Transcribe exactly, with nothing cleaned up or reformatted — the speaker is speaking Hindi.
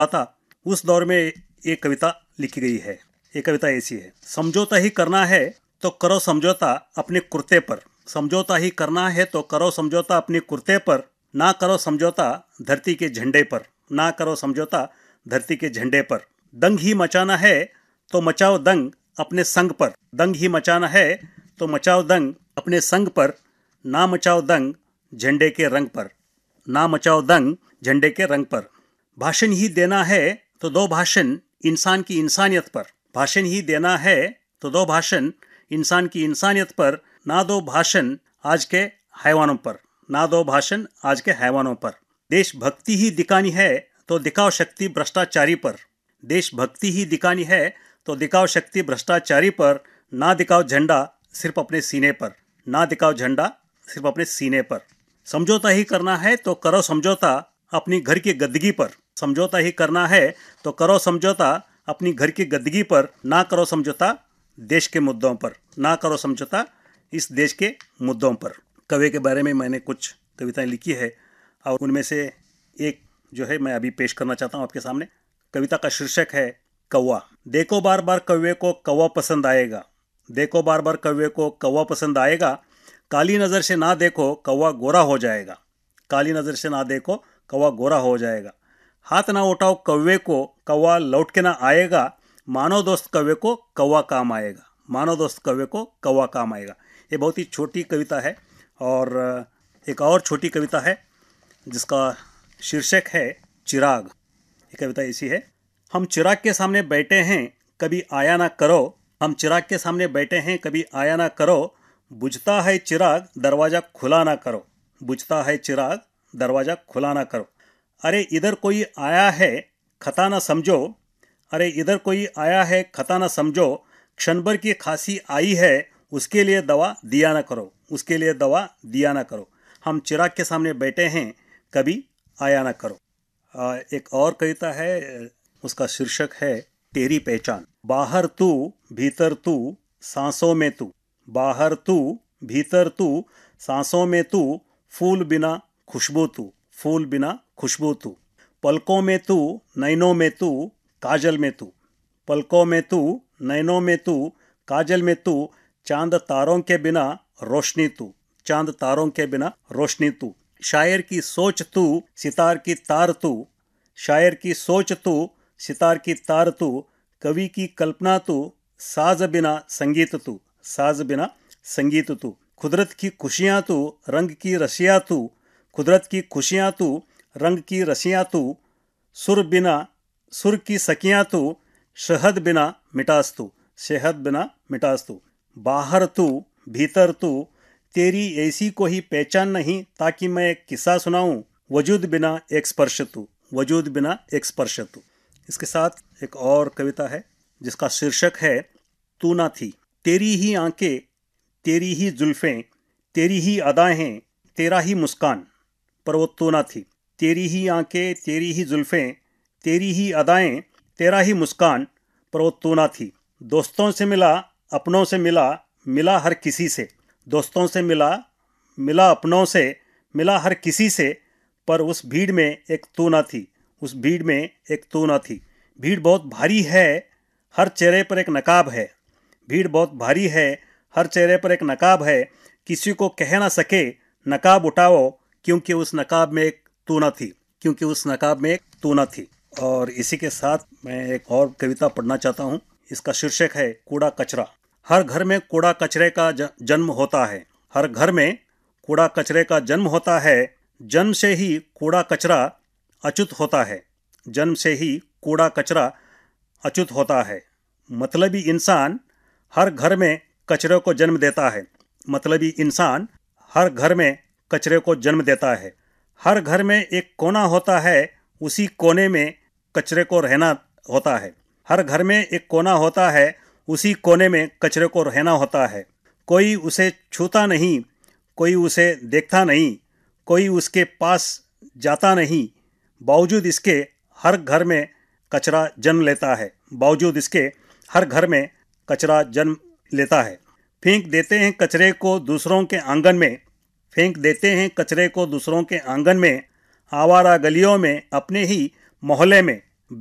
था, उस दौर में ये कविता लिखी गई है। ये कविता ऐसी है। समझौता ही करना है तो करो समझौता अपने कुर्ते पर, समझौता ही करना है तो करो समझौता अपने कुर्ते पर, ना करो समझौता धरती के झंडे पर, ना करो समझौता धरती के झंडे पर। दंग ही मचाना है तो मचाओ दंग अपने संग पर, दंग ही मचाना है तो मचाओ दंग अपने संग पर, ना मचाओ दंग झंडे के रंग पर, ना मचाओ दंग झंडे के रंग पर। भाषण ही देना है तो दो भाषण इंसान की इंसानियत पर, भाषण ही देना है तो दो भाषण इंसान की इंसानियत पर, ना दो भाषण आज के हैवानों पर, ना दो भाषण आज के हैवानों पर। देशभक्ति ही दिखानी है तो दिखाओ शक्ति भ्रष्टाचारी पर, देशभक्ति ही दिखानी है तो दिखाओ शक्ति भ्रष्टाचारी पर, ना दिखाओ झंडा सिर्फ अपने सीने पर, ना दिखाओ झंडा सिर्फ अपने सीने पर। समझौता ही करना है तो करो समझौता अपनी घर की गद्दगी पर, समझौता ही करना है तो करो समझौता अपनी घर की गद्दगी पर, ना करो समझौता देश के मुद्दों पर, ना करो समझौता इस देश के मुद्दों पर। कवि के बारे में मैंने कुछ कविताएं लिखी है और उनमें से एक जो है मैं अभी पेश करना चाहता हूँ आपके सामने। कविता का शीर्षक है कौवा। देखो बार बार कौवे को कौवा पसंद आएगा, देखो बार बार कौवे को कौवा पसंद आएगा, काली नज़र से ना देखो कौवा गोरा हो जाएगा, काली नज़र से ना देखो कौवा गोरा हो जाएगा। हाथ ना उठाओ कौवे को कौवा लौट के ना आएगा, मानो दोस्त कौवे को कौवा काम आएगा, मानो दोस्त कौवे को कौवा काम आएगा। ये बहुत ही छोटी कविता है। और एक और छोटी कविता है जिसका शीर्षक है चिराग। ये कविता ऐसी है। हम चिराग के सामने बैठे हैं कभी आया ना करो, हम चिराग के सामने बैठे हैं कभी आया ना करो, बुझता है चिराग दरवाज़ा खुला ना करो, बुझता है चिराग दरवाज़ा खुला ना करो। अरे इधर कोई आया है खता ना समझो, अरे इधर कोई आया है खता ना समझो, क्षण भर की खांसी आई है उसके लिए दवा दिया ना करो, उसके लिए दवा दिया ना करो। हम चिराग के सामने बैठे हैं कभी आया ना करो। आ, एक और कविता है, उसका शीर्षक है तेरी पहचान। बाहर तू भीतर तू सांसों में तू, बाहर तू भीतर तू सांसों में तू, फूल बिना खुशबू तू, फूल बिना खुशबू तू। पलकों में तू नैनों में तू काजल में तू, पलकों में तू नैनों में तू काजल में तू, चांद तारों के बिना रोशनी तू, चांद तारों के बिना रोशनी तू। शायर की सोच तू सितार की तार तू, शायर की सोच तू सितार की तार तू, कवि की कल्पना तू साज बिना संगीत तू, साज बिना संगीत तू। कुदरत की खुशियाँ तू रंग की रसियाँ तू, कुदरत की खुशियाँ तू रंग की रसियाँ तू, सुर बिना सुर की सकियाँ तू, शहद बिना मिठास तू, शहद बिना मिठास तू। बाहर तू भीतर तू तेरी ऐसी कोई पहचान नहीं, ताकि मैं एक किस्सा सुनाऊं, वजूद बिना एक स्पर्श तू, वजूद बिना एक स्पर्श तू। इसके साथ एक और कविता है जिसका शीर्षक है तू ना थी। तेरी ही आंखें तेरी ही जुल्फें तेरी ही अदाएं तेरा ही मुस्कान, पर वो तू ना थी। तेरी ही आंखें तेरी ही जुल्फें तेरी ही अदाएं तेरा ही मुस्कान, पर वो तू ना थी। दोस्तों से मिला अपनों से मिला मिला हर किसी से, दोस्तों से मिला मिला अपनों से मिला हर किसी से, पर उस भीड़ में एक तू ना थी, उस भीड़ में एक तू ना थी। भीड़ बहुत भारी है हर चेहरे पर एक नकाब है, भीड़ बहुत भारी है हर चेहरे पर एक नकाब है, किसी को कह ना सके नकाब उठाओ, क्योंकि उस नकाब में एक तू ना थी, क्योंकि उस नकाब में एक तू ना थी। और इसी के साथ मैं एक और कविता पढ़ना चाहता हूँ। इसका शीर्षक है कूड़ा कचरा। हर घर में कूड़ा कचरे का जन्म होता है, हर घर में कूड़ा कचरे का जन्म होता है, जन्म से ही कूड़ा कचरा अछूत होता है, जन्म से ही कूड़ा कचरा अछूत होता है। मतलबी इंसान हर घर में कचरे को जन्म देता है, मतलबी इंसान हर घर में कचरे को जन्म देता है। हर घर में एक कोना होता है, उसी कोने में कचरे को रहना होता है, हर घर में एक कोना होता है, उसी कोने में कचरे को रहना होता है। कोई उसे छूता नहीं, कोई उसे देखता नहीं, कोई उसके पास जाता नहीं, बावजूद इसके हर घर में कचरा जन्म लेता है, बावजूद इसके हर घर में कचरा जन्म लेता है। फेंक देते हैं कचरे को दूसरों के आंगन में, फेंक देते हैं कचरे को दूसरों के आंगन में, आवारा गलियों में, अपने ही मोहल्ले में,